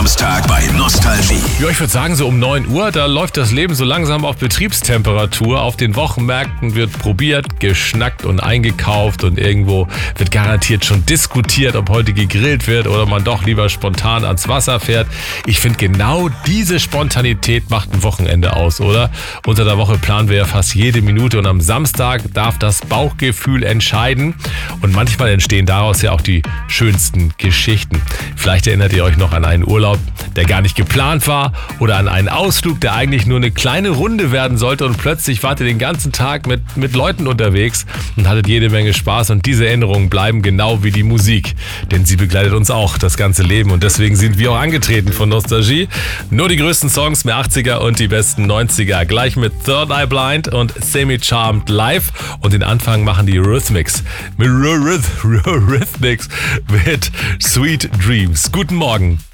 Samstag bei Nostalgie. Ja, ich würde sagen, so um 9 Uhr, da läuft das Leben so langsam auf Betriebstemperatur. Auf den Wochenmärkten wird probiert, geschnackt und eingekauft und irgendwo wird garantiert schon diskutiert, ob heute gegrillt wird oder man doch lieber spontan ans Wasser fährt. Ich finde, genau diese Spontanität macht ein Wochenende aus, oder? Unter der Woche planen wir ja fast jede Minute und am Samstag darf das Bauchgefühl entscheiden. Und manchmal entstehen daraus ja auch die schönsten Geschichten. Vielleicht erinnert ihr euch noch an einen Urlaub, der gar nicht geplant war, oder an einen Ausflug, der eigentlich nur eine kleine Runde werden sollte, und plötzlich wart ihr den ganzen Tag mit Leuten unterwegs und hattet jede Menge Spaß, und diese Erinnerungen bleiben genau wie die Musik, denn sie begleitet uns auch das ganze Leben, und deswegen sind wir auch angetreten von Nostalgie. Nur die größten Songs mehr 80er und die besten 90er, gleich mit Third Eye Blind und Semi Charmed live, und den Anfang machen die Eurythmics mit Sweet Dreams. Guten Morgen.